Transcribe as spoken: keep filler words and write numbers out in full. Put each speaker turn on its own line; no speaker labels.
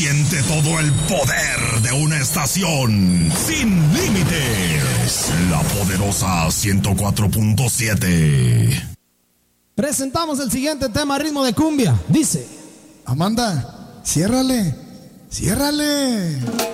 Siente todo el poder de una estación sin límites. La poderosa ciento cuatro punto siete.
Presentamos el siguiente tema a ritmo de cumbia. Dice:
Amanda, ciérrale, ciérrale.